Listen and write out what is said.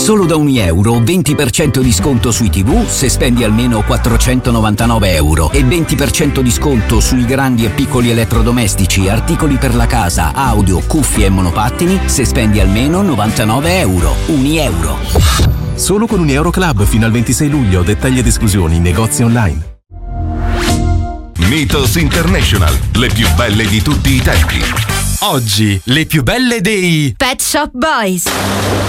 Solo da €1, 20% di sconto sui TV se spendi almeno €499 e 20% di sconto sui grandi e piccoli elettrodomestici, articoli per la casa, audio, cuffie e monopattini se spendi almeno €99. €1. Solo con Unieuro Club fino al 26 luglio. Dettagli ed esclusioni in negozi online. Mythos International, le più belle di tutti i tempi. Oggi, le più belle dei Pet Shop Boys.